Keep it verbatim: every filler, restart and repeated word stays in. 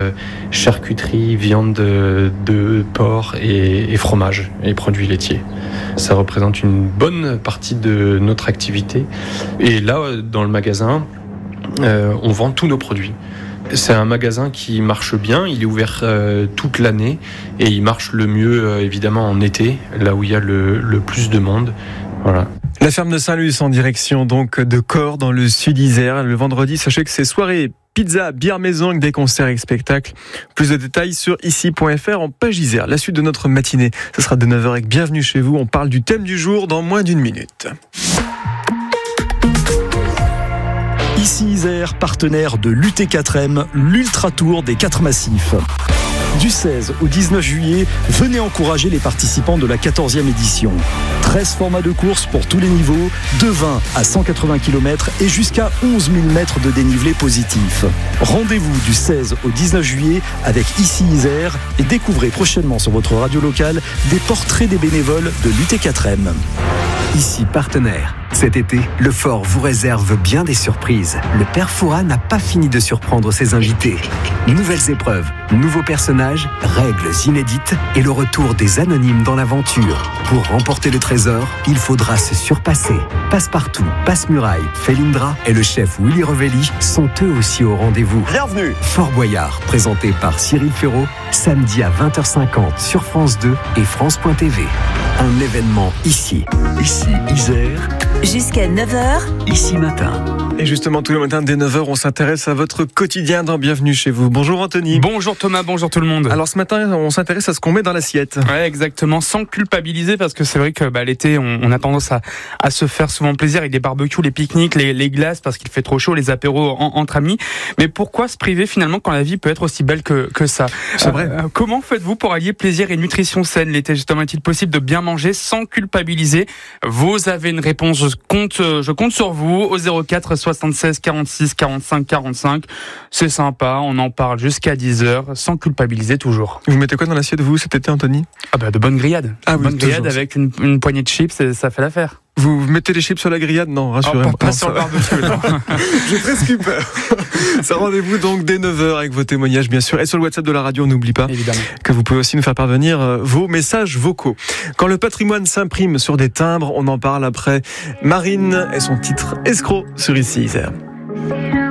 euh, charcuterie, viande de, de porc et, et fromage et produits laitiers. Ça représente une bonne partie de notre activité. Et là, dans le magasin, euh, on vend tous nos produits. C'est un magasin qui marche bien, il est ouvert euh, toute l'année et il marche le mieux euh, évidemment en été, là où il y a le, le plus de monde. Voilà. La ferme de Saint-Luce en direction donc de Corps dans le sud Isère. Le vendredi, sachez que c'est soirée pizza, bière maison avec des concerts et spectacles. Plus de détails sur ici point f r en page Isère. La suite de notre matinée, ce sera de neuf heures avec Bienvenue chez vous. On parle du thème du jour dans moins d'une minute. Ici Isère, partenaire de l'U T quatre M, l'Ultra Tour des quatre massifs. Du seize au dix-neuf juillet, venez encourager les participants de la quatorzième édition. treize formats de course pour tous les niveaux, de vingt à cent quatre-vingts kilomètres et jusqu'à onze mille mètres de dénivelé positif. Rendez-vous du seize au dix-neuf juillet avec Ici Isère et découvrez prochainement sur votre radio locale des portraits des bénévoles de l'U T quatre M. Ici partenaire. Cet été, le Fort vous réserve bien des surprises. Le Père Fouras n'a pas fini de surprendre ses invités. Nouvelles épreuves, nouveaux personnages, règles inédites et le retour des anonymes dans l'aventure. Pour remporter le trésor, il faudra se surpasser. Passepartout, Passe-Muraille, Felindra et le chef Willy Revelli sont eux aussi au rendez-vous. Bienvenue. Fort Boyard, présenté par Cyril Ferraud, samedi à vingt heures cinquante sur France deux et France point T V. Un événement ici. Ici Isère. Jusqu'à neuf heures. Ici matin. Et justement, tous les matins dès neuf heures, on s'intéresse à votre quotidien dans Bienvenue chez vous. Bonjour Anthony. Bonjour Thomas, bonjour tout le monde. Alors ce matin, on s'intéresse à ce qu'on met dans l'assiette. Ouais, exactement, sans culpabiliser, parce que c'est vrai que bah, l'été, on, on a tendance à, à se faire souvent plaisir avec les barbecues, les pique-niques, les, les glaces, parce qu'il fait trop chaud, les apéros en, entre amis. Mais pourquoi se priver finalement quand la vie peut être aussi belle que, que ça ? C'est vrai. Euh, comment faites-vous pour allier plaisir et nutrition saine l'été ? Justement, est-il possible de bien manger sans culpabiliser ? Vous avez une réponse, je compte, je compte sur vous, au zéro quatre soixante-seize quarante-six quarante-cinq quarante-cinq. C'est sympa, on en parle jusqu'à dix heures, sans culpabiliser toujours. Vous mettez quoi dans l'assiette vous cet été, Anthony ? Ah bah de bonnes grillades. Ah de oui, bonnes grillades toujours. avec une, une poignée de chips, et ça fait l'affaire. Vous mettez les chips sur la grillade ? Non, rassurez-moi. Oh, pas, pas sur le barbecue, non. J'ai presque eu peur. Ça, rendez-vous donc dès neuf heures avec vos témoignages, bien sûr. Et sur le WhatsApp de la radio, n'oublie pas Évidemment. que vous pouvez aussi nous faire parvenir vos messages vocaux. Quand le patrimoine s'imprime sur des timbres, on en parle après Marine et son titre Escroc sur Ici Isère.